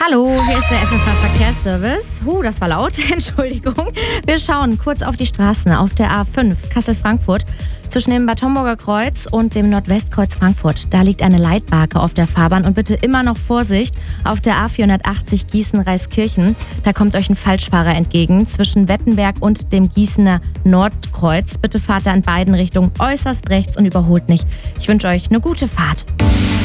Hallo, hier ist der FFH Verkehrsservice. Das war laut, Entschuldigung. Wir schauen kurz auf die Straßen auf der A5 Kassel-Frankfurt. Zwischen dem Bad Homburger Kreuz und dem Nordwestkreuz Frankfurt. Da liegt eine Leitbarke auf der Fahrbahn und bitte immer noch Vorsicht auf der A480 Gießen-Reiskirchen. Da kommt euch ein Falschfahrer entgegen zwischen Wettenberg und dem Gießener Nordkreuz. Bitte fahrt da in beiden Richtungen äußerst rechts und überholt nicht. Ich wünsche euch eine gute Fahrt.